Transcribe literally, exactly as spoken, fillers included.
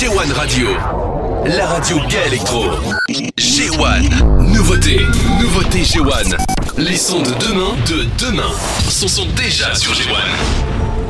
G un Radio, la radio gay électro. G un, nouveauté, nouveauté G un. Les sons de demain, de demain, sont, sont déjà sur G un.